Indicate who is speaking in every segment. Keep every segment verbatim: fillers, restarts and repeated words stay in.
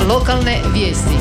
Speaker 1: Lokalne vijesti.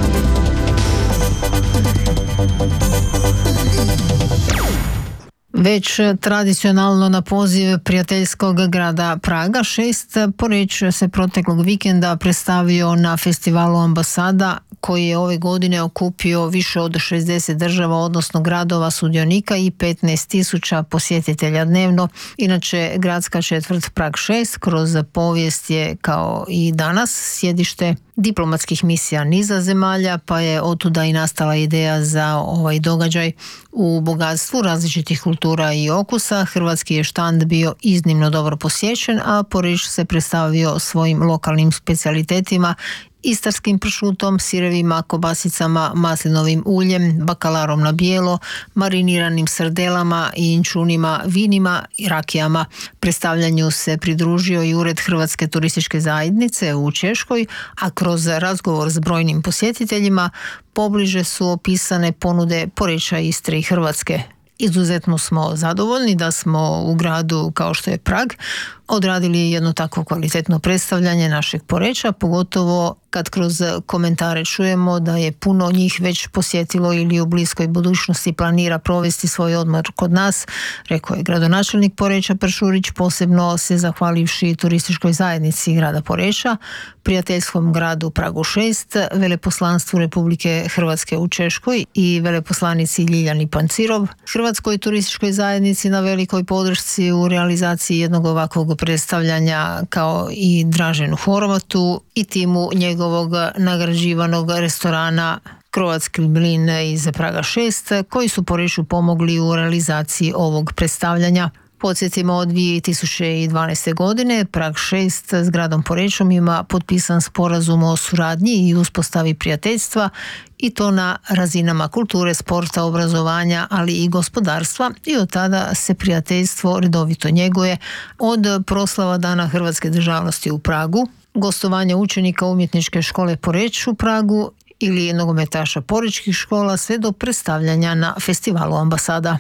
Speaker 1: Već tradicionalno na poziv prijateljskog grada Praga šest, Poreč se proteklog vikenda predstavio na festivalu Ambasada, koji je ove godine okupio više od šezdeset država, odnosno gradova sudionika i petnaest tisuća posjetitelja dnevno. Inače, gradska četvrt Prag šest kroz povijest je, kao i danas, sjedište diplomatskih misija niza zemalja, pa je otuda i nastala ideja za ovaj događaj. U bogatstvu različitih kultura i okusa hrvatski je štand bio iznimno dobro posjećen, a Poreč se predstavio svojim lokalnim specijalitetima: istarskim pršutom, sirevima, kobasicama, maslinovim uljem, bakalarom na bijelo, mariniranim srdelama, inčunima, vinima i rakijama. Predstavljanju se pridružio i Ured Hrvatske turističke zajednice u Češkoj, a kroz razgovor s brojnim posjetiteljima pobliže su opisane ponude Poreča, Istre i Hrvatske. Izuzetno smo zadovoljni da smo u gradu kao što je Prag odradili jedno takvo kvalitetno predstavljanje našeg Poreča, pogotovo kad kroz komentare čujemo da je puno njih već posjetilo ili u bliskoj budućnosti planira provesti svoj odmor kod nas, rekao je gradonačelnik Poreča Pršurić, posebno se zahvalivši turističkoj zajednici grada Poreča, prijateljskom gradu Pragu šest, veleposlanstvu Republike Hrvatske u Češkoj i veleposlanici Ljiljani Pancirov, Hrvatskoj turističkoj zajednici na velikoj podršci u realizaciji jednog ovakvog predstavljanja, kao i Draženu Horvatu i timu njegovog nagrađivanog restorana Kroatski mlin iz Praga šest, koji su Poreču pomogli u realizaciji ovog predstavljanja. Podsjetimo, od dvije tisuće dvanaeste. godine Prag šest s gradom Porečom ima potpisan sporazum o suradnji i uspostavi prijateljstva, i to na razinama kulture, sporta, obrazovanja, ali i gospodarstva, i od tada se prijateljstvo redovito njeguje, od proslava Dana Hrvatske državnosti u Pragu, gostovanja učenika umjetničke škole Poreč u Pragu ili nogometaša porečkih škola, sve do predstavljanja na festivalu Ambasada.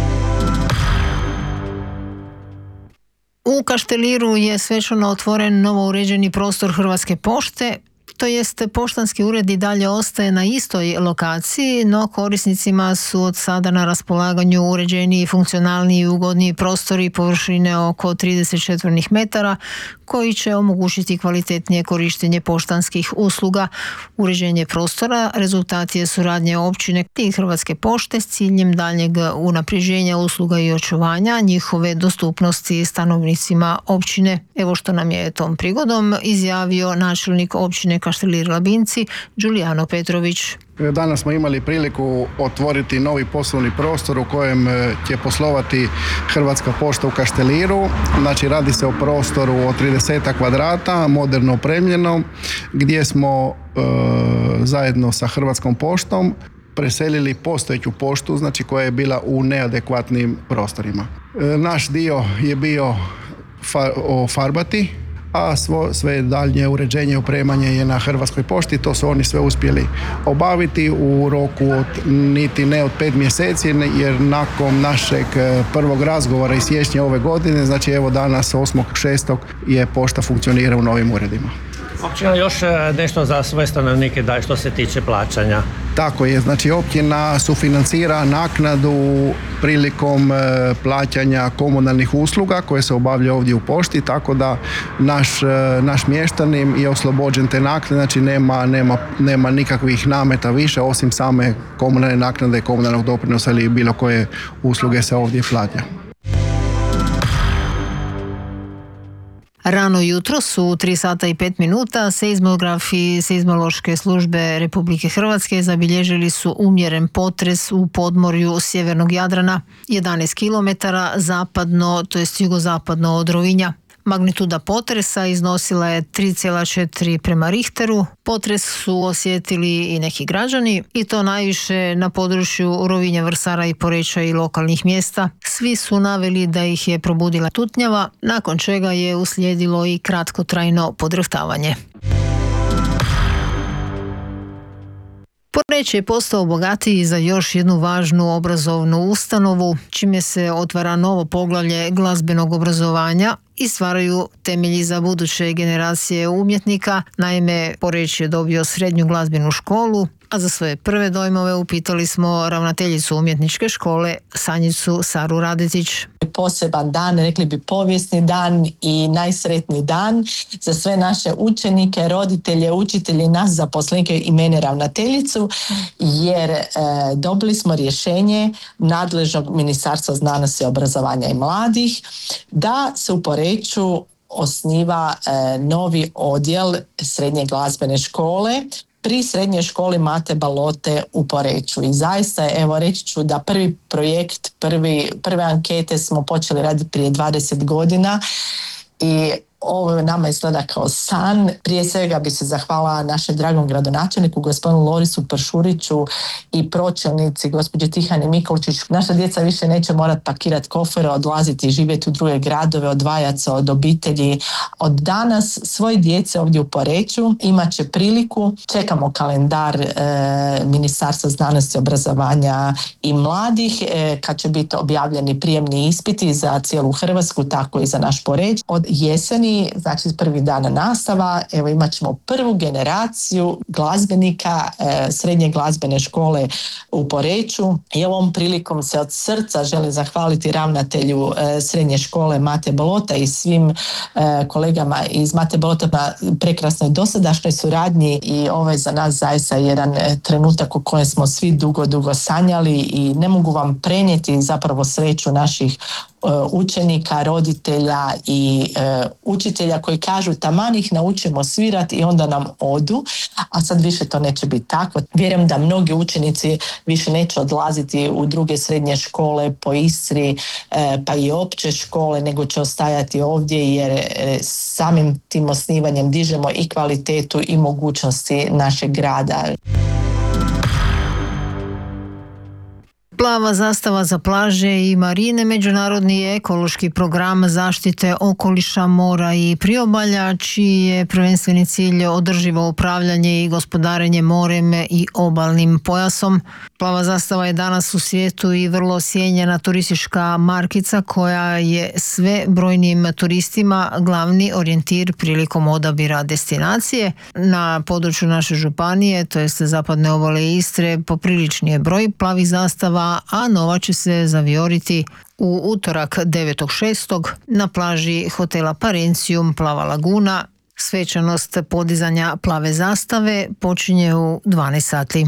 Speaker 1: U Kašteliru je svečano otvoren novo uređeni prostor Hrvatske pošte, to jest poštanski ured i dalje ostaje na istoj lokaciji, no korisnicima su od sada na raspolaganju uređeniji, funkcionalniji i ugodniji prostori površine oko trideset četvornih metara, koji će omogućiti kvalitetnije korištenje poštanskih usluga. Uređenje prostora rezultat je suradnje općine i Hrvatske pošte s ciljem daljnjeg unapređenja usluga i očuvanja njihove dostupnosti stanovnicima općine. Evo što nam je tom prigodom izjavio načelnik općine Kaštelir Labinci, Đulijano Petrović.
Speaker 2: Danas smo imali priliku otvoriti novi poslovni prostor u kojem će poslovati Hrvatska pošta u Kašteliru. Znači, radi se o prostoru od trideset kvadrata, moderno opremljeno, gdje smo e, zajedno sa Hrvatskom poštom preselili postojeću poštu, znači koja je bila u neadekvatnim prostorima. E, naš dio je bio fa, ofarbati, a svo, sve daljnje uređenje i opremanje je na Hrvatskoj pošti. To su oni sve uspjeli obaviti u roku od, niti ne od pet mjeseci, jer nakon našeg prvog razgovora iz siječnja ove godine, znači evo danas osmog šestog je pošta funkcionira u novim uredima.
Speaker 3: Općina još nešto za svoje stanovnike daje što se tiče plaćanja?
Speaker 2: Tako je, znači općina sufinancira naknadu prilikom plaćanja komunalnih usluga koje se obavlja ovdje u pošti, tako da naš, naš mještanin je oslobođen te naknade, znači nema, nema, nema nikakvih nameta više osim same komunalne naknade, komunalnog doprinosa ili bilo koje usluge se ovdje plaća.
Speaker 1: Rano jutro su tri sata i pet minuta seizmografi seizmološke službe Republike Hrvatske zabilježili su umjeren potres u podmorju sjevernog Jadrana, jedanaest kilometara zapadno, to jest jugozapadno od Rovinja. Magnituda potresa iznosila je tri zarez četiri prema Richteru. Potres su osjetili i neki građani, i to najviše na području Rovinja, Vrsara i Poreča i lokalnih mjesta. Svi su naveli da ih je probudila tutnjava, nakon čega je uslijedilo i kratkotrajno podrhtavanje. Poreč je postao bogatiji za još jednu važnu obrazovnu ustanovu, čime se otvara novo poglavlje glazbenog obrazovanja i stvaraju temelji za buduće generacije umjetnika. Naime, Poreč je dobio srednju glazbenu školu, a za svoje prve dojmove upitali smo ravnateljicu umjetničke škole Sanjicu Saru Radetić.
Speaker 4: Poseban dan, rekli bi povijesni dan i najsretniji dan za sve naše učenike, roditelje, učitelje, nas zaposlenike i mene ravnateljicu, jer e, dobili smo rješenje nadležnog Ministarstva znanosti, obrazovanja i mladih da se u Poreču osniva e, novi odjel srednje glazbene škole pri srednjoj školi Mate Balote u Poreču. I zaista, evo reći ću da prvi projekt, prvi, prve ankete smo počeli raditi prije dvadeset godina i ovo nama izgleda kao san. Prije svega bi se zahvala našem dragom gradonačelniku, gospodinu Lorisu Pršuriću i pročelnici, gospođi Tihani Mikoličić. Naša djeca više neće morati pakirati kofere, odlaziti i živjeti u druge gradove, odvajati se od obitelji. Od danas svoje djece ovdje u Poreču imat će priliku, čekamo kalendar e, Ministarstva znanosti, obrazovanja i mladih, e, kad će biti objavljeni prijemni ispiti za cijelu Hrvatsku, tako i za naš Poreč. Od jeseni, znači prvi dan nastava, evo imat ćemo prvu generaciju glazbenika e, srednje glazbene škole u Poreču i ovom prilikom se od srca želim zahvaliti ravnatelju e, srednje škole Mate Balota i svim e, kolegama iz Mate Balota na prekrasnoj dosadašnjoj suradnji i ovo je za nas zaista jedan e, trenutak u kojem smo svi dugo, dugo sanjali i ne mogu vam prenijeti zapravo sreću naših učenika, roditelja i e, učitelja koji kažu taman ih naučimo svirati i onda nam odu, a sad više to neće biti tako. Vjerujem da mnogi učenici više neće odlaziti u druge srednje škole po Istri, e, pa i opće škole, nego će ostajati ovdje jer e, samim tim osnivanjem dižemo i kvalitetu i mogućnosti našeg grada.
Speaker 1: Plava zastava za plaže i marine, međunarodni ekološki program zaštite okoliša, mora i priobalja, čiji je prvenstveni cilj održivo upravljanje i gospodarenje morem i obalnim pojasom. Plava zastava je danas u svijetu i vrlo cijenjena turistička markica koja je sve brojnim turistima glavni orijentir prilikom odabira destinacije. Na području naše županije, to jest zapadne obale Istre, poprilični je broj plavih zastava, a nova će se zavijoriti u utorak devetog šestog na plaži hotela Parencium Plava Laguna. Svečanost podizanja plave zastave počinje u dvanaest sati.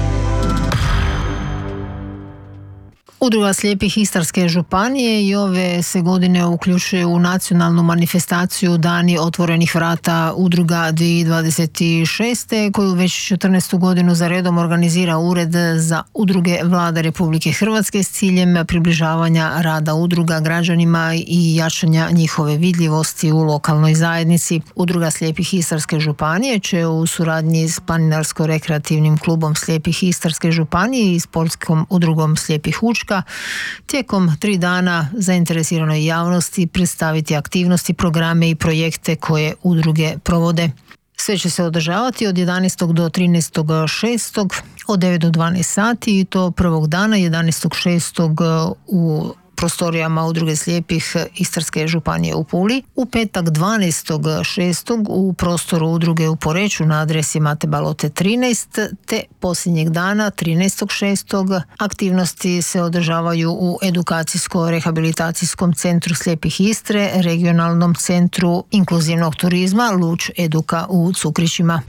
Speaker 1: Udruga slijepih Istarske županije i ove se godine uključuje u nacionalnu manifestaciju Dani otvorenih vrata udruga dvije tisuće dvadeset šeste koju već četrnaestu godinu za redom organizira Ured za udruge Vlade Republike Hrvatske s ciljem približavanja rada udruga građanima i jačanja njihove vidljivosti u lokalnoj zajednici. Udruga slijepih Istarske županije će u suradnji s Planinarsko-rekreativnim klubom slijepih Istarske županije i sportskom udrugom slijepih Učka tijekom tri dana zainteresiranoj javnosti predstaviti aktivnosti, programe i projekte koje udruge provode. Sve će se održavati od jedanaestog do trinaestog šestog od devet do dvanaest sati i to prvog dana jedanaestog šestog u prostorijama udruge slijepih Istarske županije u Puli, u petak dvanaestog šestog u prostoru udruge u Poreču na adresi Mate Balote trinaest, te posljednjeg dana trinaestog šestog aktivnosti se održavaju u edukacijsko-rehabilitacijskom centru slijepih Istre, regionalnom centru inkluzivnog turizma Luč Eduka u Cukrićima.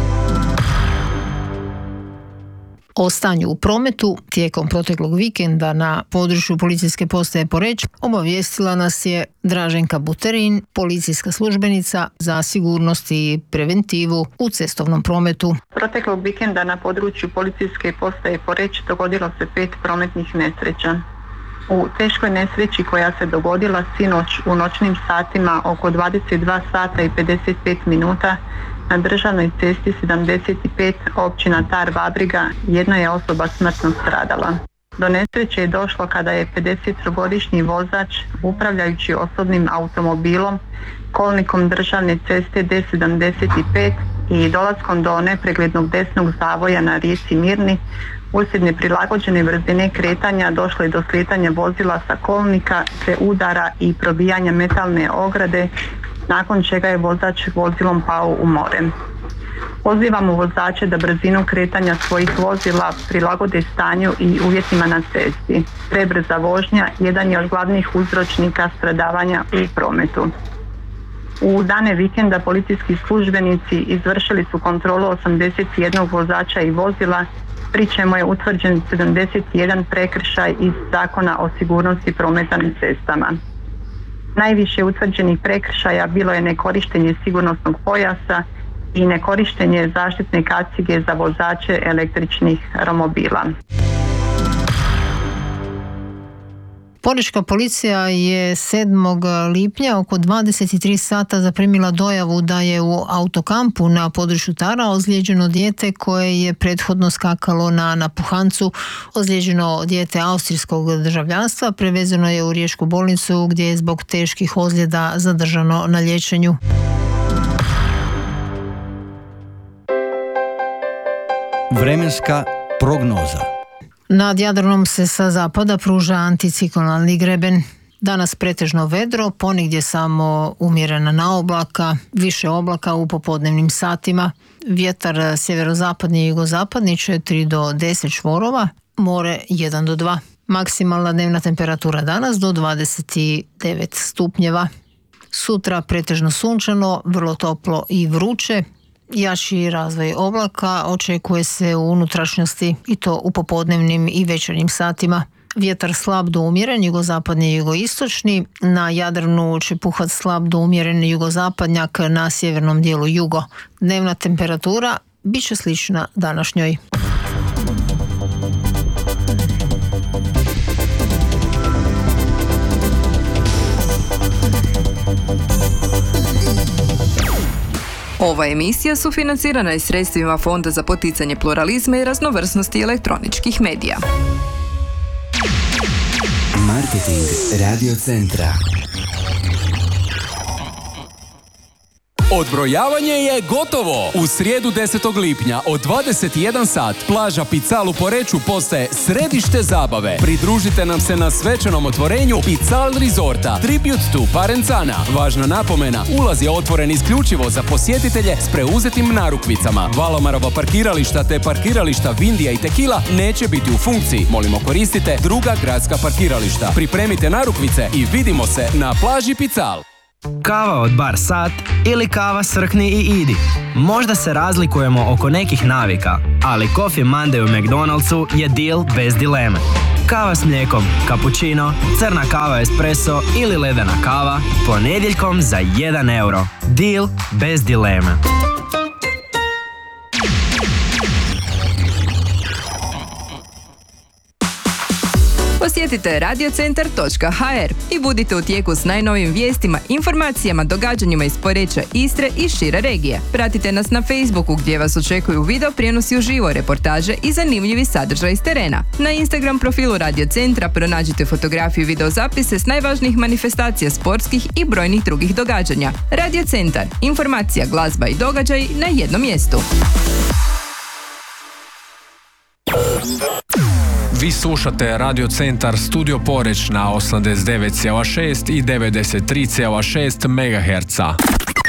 Speaker 1: O stanju u prometu tijekom proteklog vikenda na području policijske postaje Poreč obavijestila nas je Draženka Buterin, policijska službenica za sigurnost i preventivu u cestovnom prometu.
Speaker 5: Proteklog vikenda na području policijske postaje Poreč dogodilo se pet prometnih nesreća. U teškoj nesreći koja se dogodila sinoć u noćnim satima oko dvadeset dva sata i pedeset pet minuta na državnoj cesti sedamdeset pet općina Tar Vabriga jedna je osoba smrtno stradala. Do nesreće je došlo kada je pedesettrogodišnji vozač upravljajući osobnim automobilom kolnikom državne ceste D sedamdeset pet i dolaskom do nepreglednog desnog zavoja na rijeci Mirni uslijed neprilagođene brzine kretanja došlo je do slijetanja vozila sa kolnika te udara i probijanja metalne ograde, nakon čega je vozač vozilom pao u more. Pozivamo vozače da brzinu kretanja svojih vozila prilagode stanju i uvjetima na cesti. Prebrza vožnja jedan je od glavnih uzročnika stradavanja u prometu. U dane vikenda policijski službenici izvršili su kontrolu osamdeset jedan vozača i vozila, pri čemu je utvrđen sedamdeset jedan prekršaj iz Zakona o sigurnosti prometa na cestama. Najviše utvrđenih prekršaja bilo je nekorištenje sigurnosnog pojasa i nekorištenje zaštitne kacige za vozače električnih romobila.
Speaker 1: Porečka policija je sedmog lipnja oko dvadeset tri sata zaprimila dojavu da je u autokampu na području Tara ozlijeđeno dijete koje je prethodno skakalo na napuhancu. Ozlijeđeno dijete austrijskog državljanstva prevezeno je u riječku bolnicu gdje je zbog teških ozljeda zadržano na liječenju.
Speaker 6: Vremenska prognoza.
Speaker 1: Nad Jadranom se sa zapada pruža anticiklonalni greben. Danas pretežno vedro, ponegdje samo umjerena naoblaka, više oblaka u popodnevnim satima. Vjetar sjeverozapadni i jugozapadni četiri do deset čvorova, more jedan do dva. Maksimalna dnevna temperatura danas do dvadeset devet stupnjeva. Sutra pretežno sunčano, vrlo toplo i vruće. Jači razvoj oblaka očekuje se u unutrašnjosti i to u popodnevnim i večernjim satima. Vjetar slab do umjeren, jugozapadni i jugoistočni. Na Jadranu će puhat slab do umjeren jugozapadnjak, na sjevernom dijelu jugo. Dnevna temperatura bit će slična današnjoj.
Speaker 7: Ova emisija sufinancirana je sredstvima Fonda za poticanje pluralizma i raznovrsnosti elektroničkih medija.
Speaker 8: Marketing Radio Centra.
Speaker 9: Odbrojavanje je gotovo! U srijedu desetog lipnja od dvadeset jedan sat plaža Pical u Poreču postaje središte zabave. Pridružite nam se na svečanom otvorenju Pical Resorta Tribute to Parencana. Važna napomena, ulaz je otvoren isključivo za posjetitelje s preuzetim narukvicama. Valomarova parkirališta te parkirališta Vindija i Tekila neće biti u funkciji. Molimo koristite druga gradska parkirališta. Pripremite narukvice i vidimo se na plaži Pical.
Speaker 10: Kava od Bar Sat ili kava Srkni i idi. Možda se razlikujemo oko nekih navika, ali Coffee Monday u McDonald'su je deal bez dileme. Kava s mlijekom, cappuccino, crna kava espresso ili ledena kava ponedjeljkom za jedan euro. Deal bez dileme.
Speaker 7: Posjetite radiocentar točka ha er i budite u tijeku s najnovim vijestima, informacijama, događanjima iz Poreča, Istre i šire regije. Pratite nas na Facebooku gdje vas očekuju video prijenosi uživo, reportaže i zanimljivi sadržaj iz terena. Na Instagram profilu Radiocentra pronađite fotografiju i videozapise s najvažnijih manifestacija sportskih i brojnih drugih događanja. Radiocentar, informacija, glazba i događaj na jednom mjestu.
Speaker 11: Vi slušate Radio Centar Studio Poreč na osamdeset devet zarez šest i devedeset tri zarez šest megaherca.